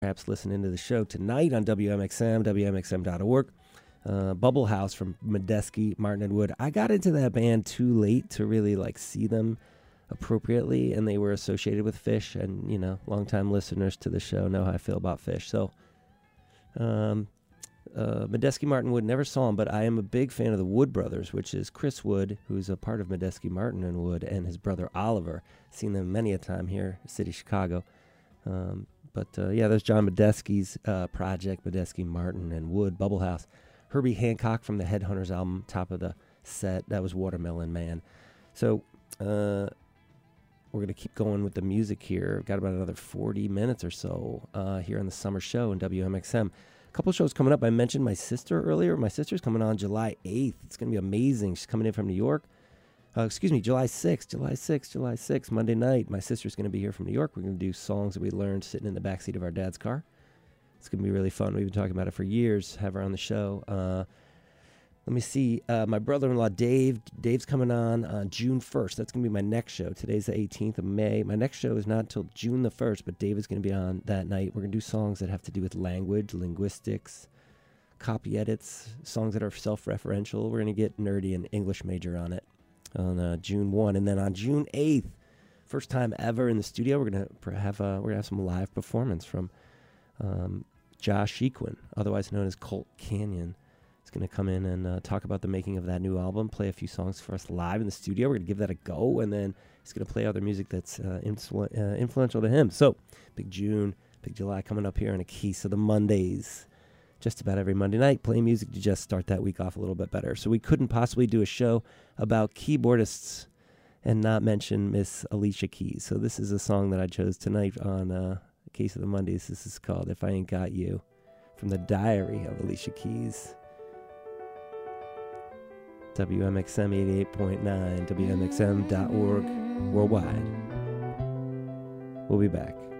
perhaps listening to the show tonight on WMXM, WMXM.org. Bubble House from Medeski, Martin and Wood. I got into that band too late to really see them appropriately, and they were associated with Fish, and longtime listeners to the show know how I feel about Fish. So Medeski, Martin Wood, never saw him, but I am a big fan of the Wood Brothers, which is Chris Wood, who's a part of Medeski, Martin and Wood, and his brother Oliver. Seen them many a time here in city Chicago. There's John Medeski's project, Medeski, Martin and Wood, Bubble House. Herbie Hancock from the Headhunters album, top of the set. That was Watermelon Man. So we're going to keep going with the music here. We've got about another 40 minutes or so here on the summer show in WMXM. A couple shows coming up. I mentioned my sister earlier. My sister's coming on July 8th. It's going to be amazing. She's coming in from New York. July 6th, Monday night. My sister's going to be here from New York. We're going to do songs that we learned sitting in the backseat of our dad's car. It's going to be really fun. We've been talking about it for years, have her on the show. Let me see. My brother-in-law, Dave's coming on June 1st. That's going to be my next show. Today's the 18th of May. My next show is not until June the 1st, but Dave is going to be on that night. We're going to do songs that have to do with language, linguistics, copy edits, songs that are self-referential. We're going to get nerdy and English major on it on June 1. And then on June 8th, first time ever in the studio, we're going to have some live performance from Josh Equin, otherwise known as Colt Canyon. He's going to come in and talk about the making of that new album, play a few songs for us live in the studio. We're going to give that a go, and then he's going to play other music that's influential to him. So, big June, big July coming up here on a Keys of the Mondays. Just about every Monday night, play music to just start that week off a little bit better. So we couldn't possibly do a show about keyboardists and not mention Miss Alicia Keys. So this is a song that I chose tonight on Case of the Mondays. This is called If I Ain't Got You, from the diary of Alicia Keys. WMXM 88.9, WMXM.org, worldwide. We'll be back.